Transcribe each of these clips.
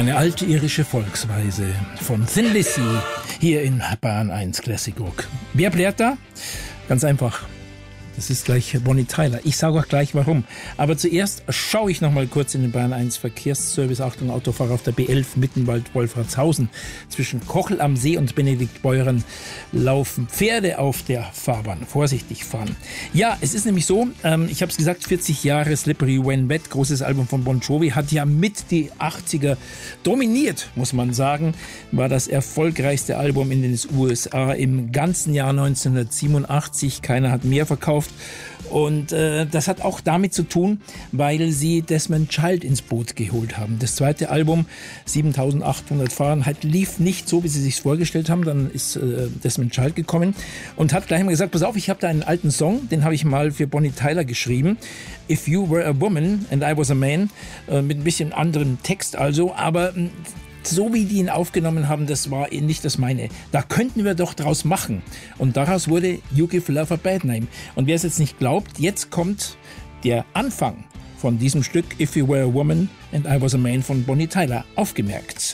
Eine alte irische Volksweise von Thin Lizzy hier in Bayern 1 Classic Rock. Wer blärt da? Ganz einfach. Das ist gleich Bonnie Tyler. Ich sage auch gleich warum. Aber zuerst schaue ich noch mal kurz in den Bayern 1 Verkehrsservice. Achtung, Autofahrer auf der B11 Mittenwald-Wolfratshausen. Zwischen Kochel am See und Benediktbeuern laufen Pferde auf der Fahrbahn. Vorsichtig fahren. Ja, es ist nämlich so, ich habe es gesagt, 40 Jahre Slippery When Wet, großes Album von Bon Jovi, hat ja mit die 80er dominiert, muss man sagen. War das erfolgreichste Album in den USA im ganzen Jahr 1987. Keiner hat mehr verkauft. Und das hat auch damit zu tun, weil sie Desmond Child ins Boot geholt haben. Das zweite Album, 7800 Fahrenheit, lief nicht so, wie sie sich vorgestellt haben. Dann ist Desmond Child gekommen und hat gleich mal gesagt, pass auf, ich habe da einen alten Song, den habe ich mal für Bonnie Tyler geschrieben. If You Were a Woman and I Was a Man, mit ein bisschen anderem Text also, aber so wie die ihn aufgenommen haben, das war nicht das meine. Da könnten wir doch draus machen. Und daraus wurde You Give Love a Bad Name. Und wer es jetzt nicht glaubt, jetzt kommt der Anfang von diesem Stück If You Were a Woman and I Was a Man von Bonnie Tyler. Aufgemerkt.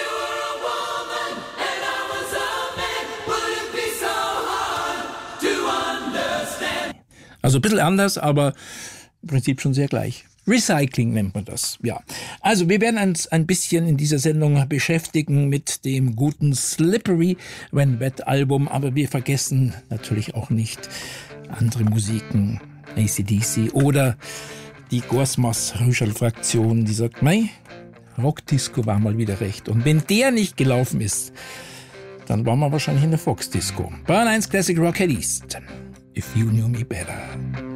Also ein bisschen anders, aber im Prinzip schon sehr gleich. Recycling nennt man das, ja. Also wir werden uns ein bisschen in dieser Sendung beschäftigen mit dem guten Slippery When Wet Album, aber wir vergessen natürlich auch nicht andere Musiken, AC/DC oder die Gorsmas-Rüschel-Fraktion, die sagt, mei, Rockdisco war mal wieder recht. Und wenn der nicht gelaufen ist, dann waren wir wahrscheinlich in der Fox-Disco. Bayern 1 Classic Rock East. If You Knew Me Better.